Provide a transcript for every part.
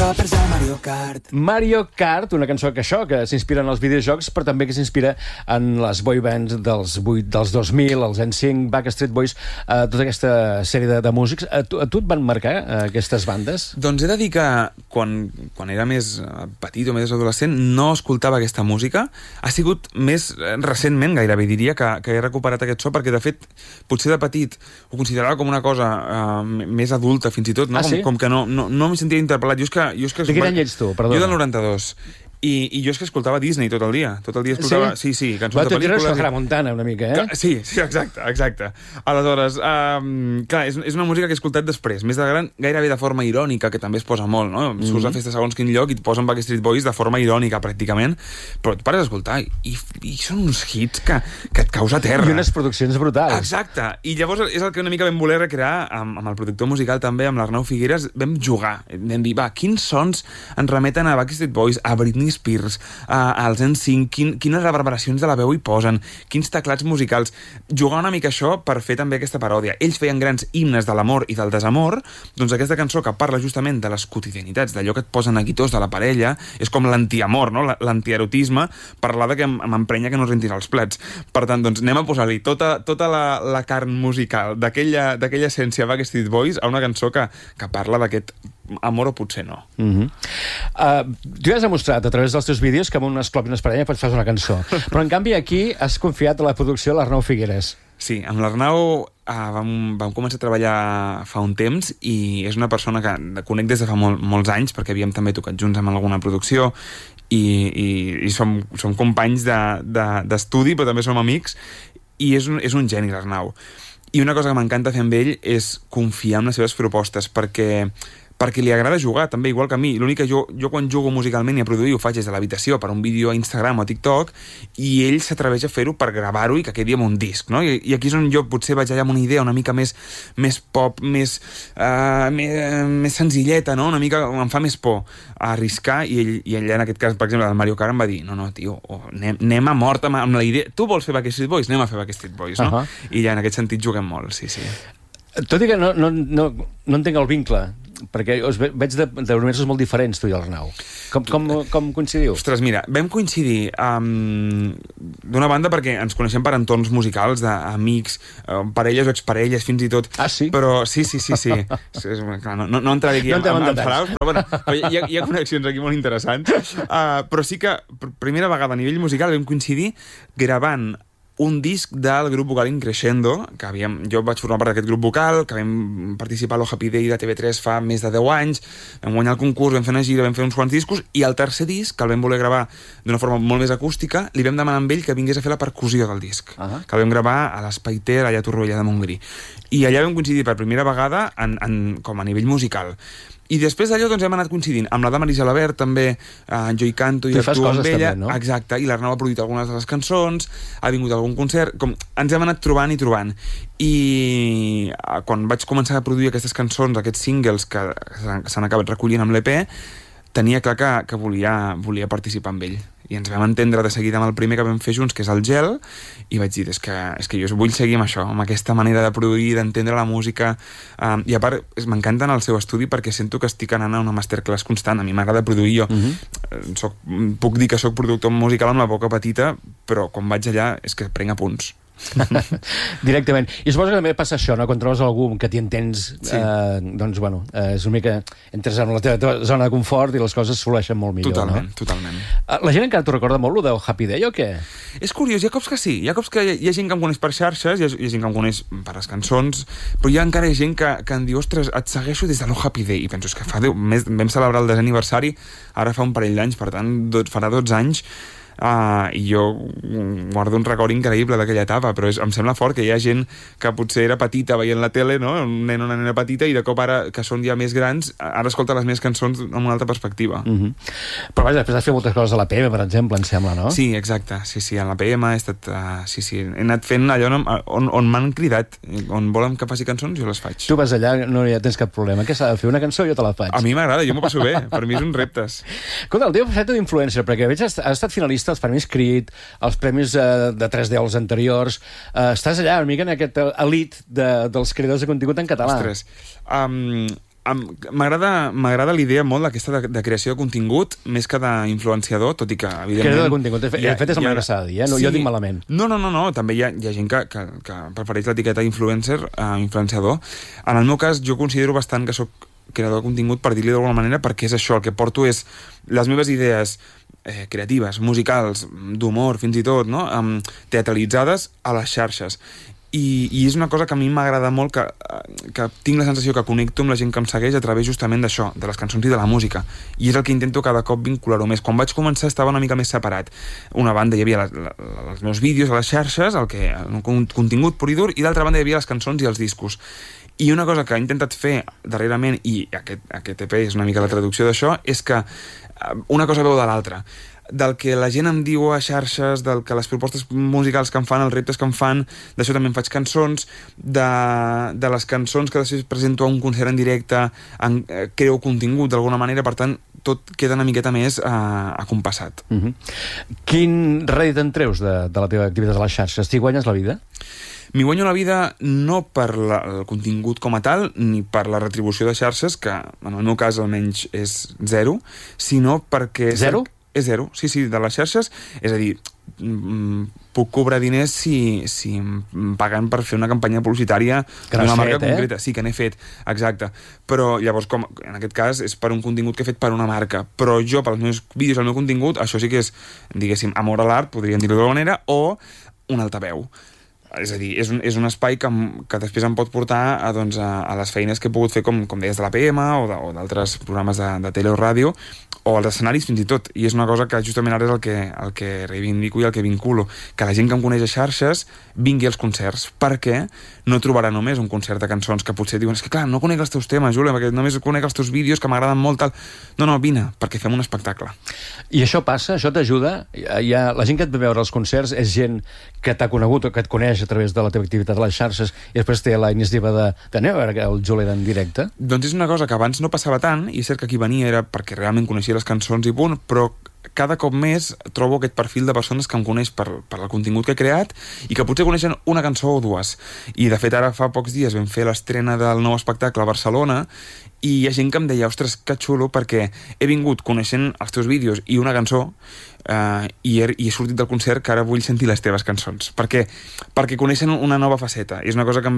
helicòpters a Mario Kart. Mario Kart, una cançó que s'inspira en els videojocs, però també que s'inspira en les boy bands dels 2000, els NSYNC, Backstreet Boys, tota aquesta sèrie de músics. A tu et van marcar aquestes bandes? Doncs he de dir que quan era més petit o més adolescent no escoltava aquesta música. Ha sigut més recentment, gairebé diria, que he recuperat aquest so, perquè de fet potser de petit ho considerava com una cosa més adulta fins i tot, no? Ah, sí? Com que no m'hi sentia interpel·lat. De quin any ets tu? Perdona. Jo del 92. I jo és que escoltava Disney tot el dia. Tot el dia escoltava... Sí, cançons de pel·lícules. Tu eres Montana, una mica, eh? Sí, exacte. Aleshores, clar, és una música que he escoltat després, més de gran, gairebé de forma irònica, que també es posa molt, no? Surts a festa segons quin lloc i et posen Backstreet Boys de forma irònica, pràcticament, però et pares a escoltar i són uns hits que et caus a terra. I unes produccions brutals. Exacte. I llavors és el que una mica vam voler recrear amb el productor musical també, amb l'Arnau Figueres. Vam jugar. Vam dir, quins sons ens remeten a Backstreet Boys, a Britney Spears, als NSYNC, quines reverberacions de la veu hi posen, quins teclats musicals. Jugar una mica això per fer també aquesta paròdia. Ells feien grans himnes de l'amor i del desamor, doncs aquesta cançó que parla justament de les quotidianitats, d'allò que et posen neguitós de la parella, és com l'antiamor, no? L'antierotisme, parlar de que m'emprenya que no rentis els plats. Per tant, doncs anem a posar-li tota la carn musical d'aquella essència Backstreet Boys a una cançó que parla d'aquest amor o potser no. Tu ja has demostrat a través dels teus vídeos que amb un esclop i una esparella pots fer una cançó, però en canvi aquí has confiat a la producció de l'Arnau Figueres. Sí, amb l'Arnau vam començar a treballar fa un temps i és una persona que conec des de fa molts anys, perquè havíem també tocat junts amb alguna producció i som companys d'estudi, però també som amics, i és un geni l'Arnau. I una cosa que m'encanta fer amb ell és confiar en les seves propostes, perquè li agrada jugar, també, igual que a mi. L'únic que jo quan jugo musicalment i a produir ho faig des de l'habitació per un vídeo a Instagram o a TikTok, i ell s'atreveix a fer-ho per gravar-ho i que quedi amb un disc, no? I aquí és on jo potser vaig allà amb una idea una mica més pop, més senzilleta, no? Una mica em fa més por a arriscar, i ell en aquest cas, per exemple, del Mario Kart em va dir, no, tio, anem a mort amb la idea. Tu vols fer Backstreet Boys? Anem a fer Backstreet Boys, no? I ja en aquest sentit juguem molt, sí. Tot i que no entenc el vincle, perquè us veig d'universos molt diferents, tu i l'Arnau. Com coincidiu? Ostres, mira, vam coincidir d'una banda perquè ens coneixem per entorns musicals, d'amics, parelles o exparelles, fins i tot. Ah, sí? Però sí. Clar, no entraré aquí amb salaus, però bueno, hi ha connexions aquí molt interessants. Però sí que, per primera vegada a nivell musical, vam coincidir gravant un disc del grup vocal Increscendo, que jo vaig formar part d'aquest grup vocal, que vam participar a l'O Happy Day de TV3 fa més de 10 anys, vam guanyar el concurs, vam fer una gira, vam fer uns quants discos, i el tercer disc, que el vam voler gravar d'una forma molt més acústica, li vam demanar a ell que vingués a fer la percussió del disc, que el vam gravar a l'Espai Ter, allà a Torroella de Montgrí. I allà vam coincidir per primera vegada com a nivell musical. I després d'allò doncs, hem anat coincidint amb la Damaris Alabert, també, jo hi canto i actuo amb ella. També, no? Exacte, i l'Arnau ha produït algunes de les cançons, ha vingut a algun concert, ens hem anat trobant. I quan vaig començar a produir aquestes cançons, aquests singles que s'han acabat recollint amb l'EP, tenia clar que volia participar amb ell. I ens vam entendre de seguida amb el primer que vam fer junts, que és el Gel, i vaig dir, és que jo vull seguir amb això, amb aquesta manera de produir, d'entendre la música, i a part m'encanta anar al seu estudi perquè sento que estic anant a una masterclass constant. A mi m'agrada produir, jo puc dir que soc productor musical amb la boca petita, però quan vaig allà és que prenc apunts. Directament. I suposo que també passa això, no? Quan trobes algú que t'hi entens, doncs, bueno, és una mica entres en la teva zona de confort i les coses flueixen molt millor. Totalment. La gent encara t'ho recorda molt, lo del Happy Day, o què? És curiós, hi ha cops que sí. Hi ha cops que hi ha gent que em coneix per xarxes, hi ha gent que em coneix per les cançons, però hi ha encara gent que em diu, ostres, et segueixo des de lo Happy Day. I penso, és que vam celebrar el 10è aniversari ara fa un parell d'anys, per tant, farà 12 anys, i jo guardo un record increïble d'aquella etapa, però em sembla fort que hi ha gent que potser era petita veient la tele, no? Un nen o una nena petita, i de cop ara, que són ja més grans, ara escolta les meves cançons amb una altra perspectiva. Però vaja, després has fet moltes coses a la PM, per exemple, em sembla, no? Sí, exacte, sí, a la PM he estat, he anat fent allò on m'han cridat, on volen que faci cançons, jo les faig. Tu vas allà, no hi tens cap problema. Què s'ha de fer? Una cançó, jo te la faig. A mi m'agrada, jo m'ho passo bé, per mi és un reptes. Escolta, el teu faceta d'influencer, perquè veig has estat finalista als Premis Crit, els premis de 3D els anteriors, estàs allà una mica en aquest elit dels creadors de contingut en català. Ostres, M'agrada l'idea molt d'aquesta de creació de contingut, més que d'influenciador, tot i que, evidentment... Creador de contingut. De fet, és el que s'ha de dir, no, jo dic malament. No, també hi ha gent que prefereix l'etiqueta influenciador. En el meu cas, jo considero bastant que sóc creador de contingut, per dir-li d'alguna manera, perquè és això, el que porto és les meves idees creatives, musicals, d'humor, fins i tot, no? Teatralitzades a les xarxes. I és una cosa que a mi m'agrada molt, que tinc la sensació que connecto amb la gent que em segueix a través justament d'això, de les cançons i de la música. I és el que intento cada cop vincular-ho més. Quan vaig començar estava una mica més separat. Una banda hi havia els meus vídeos a les xarxes, un contingut pur i dur, i d'altra banda hi havia les cançons i els discos. I una cosa que he intentat fer darrerament, i aquest EP és una mica la traducció d'això, és que una cosa veu de l'altra. Del que la gent em diu a xarxes, del que les propostes musicals que em fan, els reptes que em fan, d'això també em faig cançons, de les cançons que després presento a un concert en directe, creo contingut d'alguna manera, per tant, tot queda una miqueta més acompassat. Quin rèdit en treus de la teva activitat a les xarxes? T'hi guanyes la vida? M'hi guanyo la vida no per el contingut com a tal, ni per la retribució de xarxes, que en el meu cas almenys és zero, sinó perquè... Zero? És zero, sí, de les xarxes. És a dir, puc cobrar diners si em paguen per fer una campanya publicitària d'una marca concreta. Sí, que n'he fet, exacte. Però llavors, com en aquest cas, és per un contingut que he fet per una marca. Però jo, pels meus vídeos, el meu contingut, això sí que és, diguéssim, amor a l'art, podríem dir-ho d'alguna manera, o un altaveu. És a dir, és un espai que després em pot portar a les feines que he pogut fer, com deies, de l'APM o d'altres programes de tele o ràdio, o als escenaris fins i tot. I és una cosa que justament ara és el que reivindico i el que vinculo, que la gent que em coneix a xarxes vingui als concerts, perquè no trobarà només un concert de cançons que potser diuen, és que clar, no conec els teus temes, Júlia, perquè només conec els teus vídeos que m'agraden molt, tal. No, vine, perquè fem un espectacle. I això passa? Això t'ajuda? La gent que et ve veure als concerts és gent que t'ha conegut o que et coneix a través de la teva activitat a les xarxes i després té la iniciativa d'anar a veure el Júlia en directe? Doncs és una cosa que abans no passava tant, i és cert que qui venia era perquè realment coneixia les cançons i punt, però cada cop més trobo aquest perfil de persones que em coneix per el contingut que he creat i que potser coneixen una cançó o dues. I de fet ara fa pocs dies vam fer l'estrena del nou espectacle a Barcelona i hi ha gent que em deia, ostres, que xulo, perquè he vingut coneixent els teus vídeos i una cançó i he sortit del concert que ara vull sentir les teves cançons, perquè coneixen una nova faceta. És una cosa que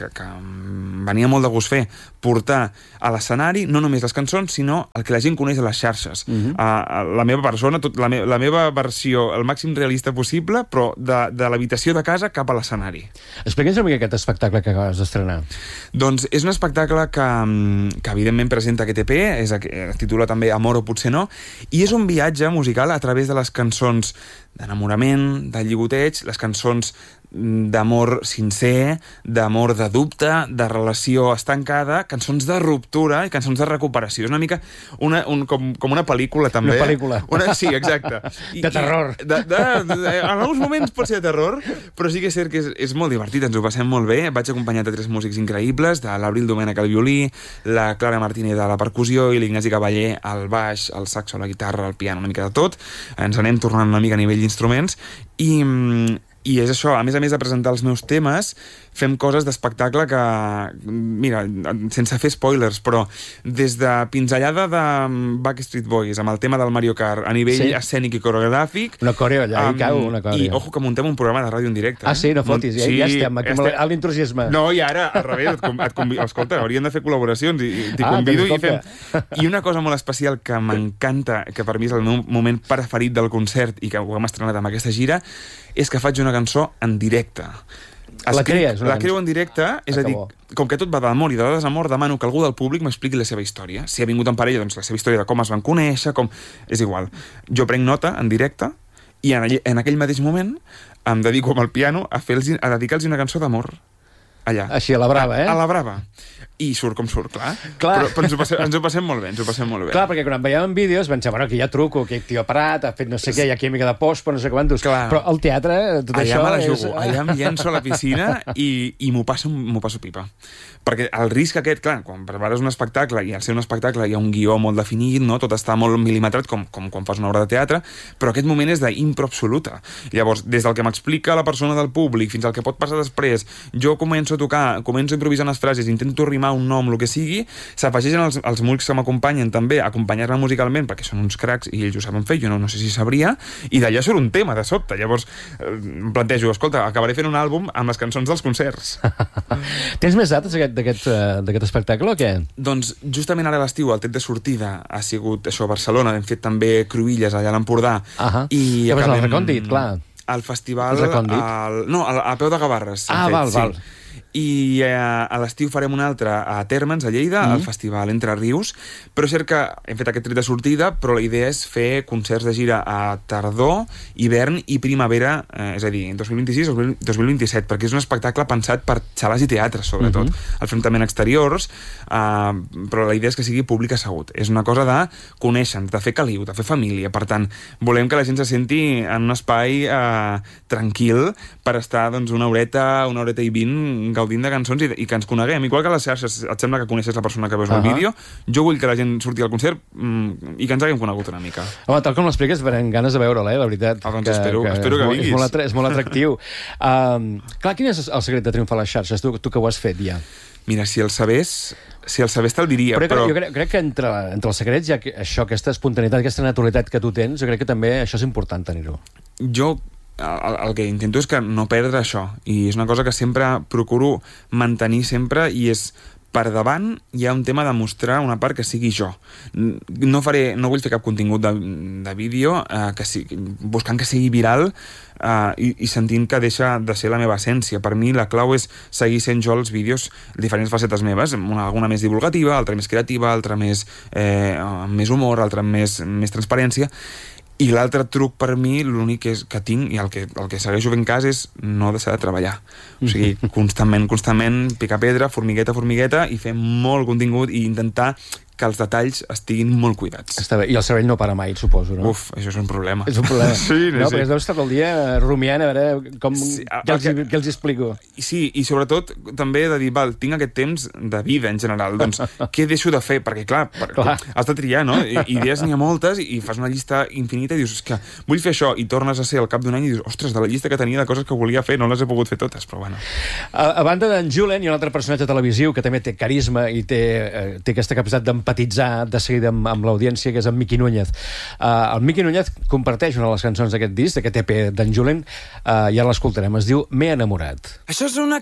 em venia molt de gust fer, portar a l'escenari no només les cançons, sinó el que la gent coneix a les xarxes. La meva persona, la meva versió el màxim realista possible, però de l'habitació de casa cap a l'escenari. Explica'ns una mica aquest espectacle que acabes d'estrenar. Doncs és un espectacle que evidentment presenta aquest EP, es titula també Amor o potser no, i és un viatge musical a través de les cançons d'enamorament, de lligoteig, les cançons d'amor sincer, d'amor de dubte, de relació estancada, cançons de ruptura i cançons de recuperació. És una mica com una pel·lícula, també. Una pel·lícula. Sí, exacte. De terror. En alguns moments pot ser de terror, però sí que és cert que és molt divertit, ens ho passem molt bé. Vaig acompanyat de 3 músics increïbles, de l'Abril Domènech al violí, la Clara Martínez a la percussió i l'Ignasi Cavaller al baix, al saxo, a la guitarra, al piano, una mica de tot. Ens anem tornant una mica a nivell d'instruments i és això, a més de presentar els meus temes, fem coses d'espectacle que, mira, sense fer spoilers, però des de pinzellada de Backstreet Boys amb el tema del Mario Kart a nivell escènic i coreogràfic... Una coreo allà, hi cau una coreo. I, ojo, que muntem un programa de ràdio en directe. Ah, sí? No fotis, ja estem, a l'entusiasme. No, i ara, al revés, escolta, hauríem de fer col·laboracions i t'hi convido i fem... I una cosa molt especial que m'encanta, que per mi és el meu moment preferit del concert i que ho hem estrenat amb aquesta gira, és que faig una cançó en directe. La crees? La creo en directe, és a dir, com que tot va d'amor i de desamor, demano que algú del públic m'expliqui la seva història. Si ha vingut en parella, doncs la seva història de com es van conèixer, és igual. Jo prenc nota en directe i en aquell mateix moment em dedico amb el piano a dedicar-los una cançó d'amor. Allà. Així, a la brava, A la brava. I surt com surt, clar. Però ens ho passem molt bé, Clar, perquè quan em veiem en vídeos pensem, bueno, aquí hi ha truco, aquest tio ha parat, ha fet no sé què, hi ha química de post, però no sé quantos. Però el teatre, tot allà això... Me la jugo. Allà em llenço a la piscina i m'ho passo pipa. Perquè el risc aquest, clar, quan prepares un espectacle i al ser un espectacle hi ha un guió molt definit, no? Tot està molt mil·limetrat, com quan fas una obra de teatre, però aquest moment és d'impro absoluta. Llavors, des del que m'explica la persona del públic fins al que pot passar després, jo començo a tocar, començo a improvisar unes frases, intento rimar un nom, el que sigui, s'afegeixen els músics que m'acompanyen també a acompanyar-me musicalment, perquè són uns cracs i ells ho saben fer, jo no sé si sabria, i d'allà surt un tema de sobte. Llavors em plantejo, escolta, acabaré fent un àlbum amb les cançons dels concerts. Tens més dates d'aquest espectacle o què? Doncs justament ara a l'estiu el tret de sortida ha sigut això a Barcelona, hem fet també Cruïlles allà a l'Empordà. I acabem... el Recòndit, clar. Al festival... a Peu de Gavarres. Val. I a l'estiu farem un altre a Térmens, a Lleida, al festival Entre Rius, però és cert que hem fet aquest tret de sortida, però la idea és fer concerts de gira a tardor, hivern i primavera, és a dir, 2026-2027, perquè és un espectacle pensat per sales i teatres, sobretot. El fem també en exteriors, però la idea és que sigui públic assegut. És una cosa de conèixer-nos, de fer caliu, de fer família. Per tant, volem que la gent se senti en un espai tranquil per estar doncs, una horeta i 20 gaudint de cançons i que ens coneguem. Igual que a les xarxes et sembla que coneixes la persona que veus al vídeo, jo vull que la gent surti al concert i que ens haguem conegut una mica. Home, tal com l'expliques, farem ganes de veure'l, la veritat. Doncs espero que vinguis. És molt atractiu. Clar, quin és el secret de triomfar a les xarxes? Tu que ho has fet ja. Mira, si el sabés te'l diria, però... Jo crec que entre els secrets hi ha això, aquesta espontaneïtat, aquesta naturalitat que tu tens, jo crec que també això és important tenir-ho. Jo el que intento és que no perdre això, i és una cosa que sempre procuro mantenir sempre, i és per davant hi ha un tema de mostrar una part que sigui jo. No vull fer cap contingut de vídeo buscant que sigui viral i sentint que deixa de ser la meva essència. Per mi la clau és seguir sent jo els vídeos, diferents facetes meves, alguna més divulgativa, altra més creativa, altra més humor, altra amb més transparència. I l'altre truc per mi, l'únic que tinc i el que segueixo fent cas és no deixar de treballar. O sigui, constantment, picar pedra, formigueta, i fer molt contingut i intentar que els detalls estiguin molt cuidats. Està bé. I el cervell no para mai, suposo, no? Uf, això és un problema. És un problema. Sí. Perquè es deu estar el dia rumiant a veure què els explico. Sí, i sobretot també he de dir, tinc aquest temps de vida en general, doncs què deixo de fer? Perquè clar, has de triar, no? Idees n'hi ha moltes i fas una llista infinita i dius, és que vull fer això, i tornes a ser al cap d'un any i dius, ostres, de la llista que tenia de coses que volia fer no les he pogut fer totes, però bueno. A banda d'en Julen, hi ha un altre personatge televisiu que també té carisma i té aquesta capacitat d'empatitzar de seguida amb l'audiència, que és en Miqui Núñez. El Miqui Núñez comparteix una de les cançons d'aquest disc, d'aquest EP d'en Julen, i ara l'escoltarem. Es diu M'he enamorat. Això és una